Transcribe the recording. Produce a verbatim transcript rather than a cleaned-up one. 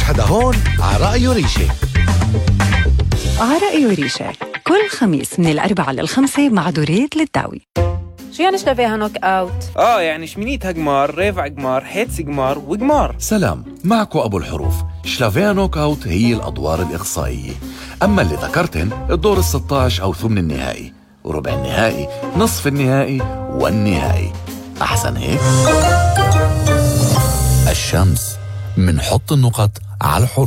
حدا هون عرأيه ريشة. عرأيه ريشة كل خميس من الأربعة للخمسة مع دوريت للداوي. شو يعني شلافيها نوك أوت؟ آه يعني شمينيتها جمار، ريفع جمار، حيتس جمار وجمار. سلام، معكو أبو الحروف. شلافيها نوك أوت هي الأدوار الإقصائية، أما اللي ذكرتن الدور الستاش أو ثمن النهائي وربع النهائي، نصف النهائي والنهائي. أحسن هيك؟ الشمس منحط النقط على الحروف.